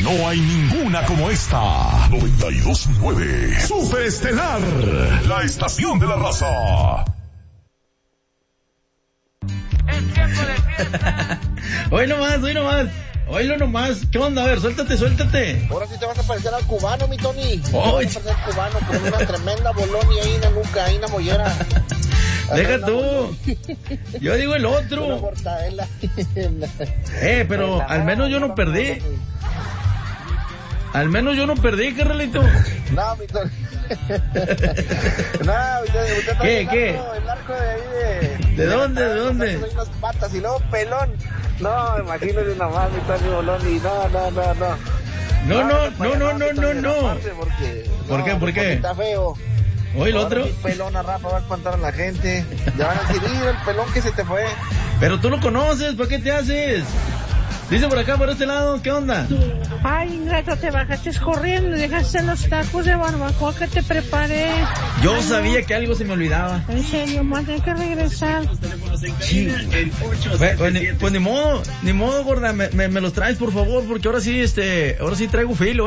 No hay ninguna como esta. 92.9 Super Estelar, la estación de la raza. Es tiempo de fiesta. Hoy nomás. Oílo nomás. ¿Qué onda? A ver, suéltate. Ahora sí te vas a parecer al cubano, mi Tony. Te Oh, vas a parecer al cubano con una tremenda bolonia ahí, una nuca, ahí, una mollera. Deja tú. Yo digo el Una otro. mortadela. Pero al menos yo no perdí. Carnalito. No, mi Tony. No, mi Tony. Usted está ¿Qué? el arco de ahí ¿De dónde? Hay unas patas y luego pelón. No, imagínese nomás, mi Tony Boloni. No. ¿Por qué? Está feo. Oye, el otro. El pelón a Rafa va a espantar a la gente. Ya van a decir, mira el pelón que se te fue. Pero tú lo conoces, ¿para qué te haces? Dice por acá, por este lado, ¿qué onda? Ay, ingrato, te bajaste corriendo y dejaste los tacos de barbacoa que te preparé. Yo sabía que algo se me olvidaba. En serio, más hay que regresar. Sí. Pues ni modo, gorda, me los traes, por favor, porque ahora sí traigo filo,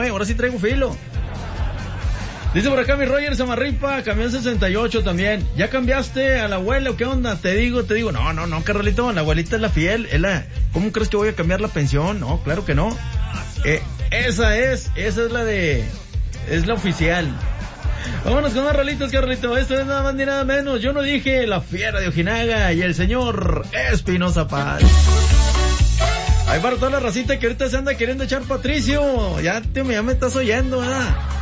Dice por acá mi Roger Samarripa, camión 68 también. ¿Ya cambiaste a la abuela o qué onda? Te digo. No, carnalito, la abuelita es la fiel. ¿Cómo crees que voy a cambiar la pensión? No, claro que no. Esa es la oficial. Vámonos con más rolitos, carnalito. Esto es nada más ni nada menos. Yo no dije la fiera de Ojinaga y el señor Espinosa Paz. Ahí para toda la racita que ahorita se anda queriendo echar Patricio. Ya me estás oyendo, ¿verdad?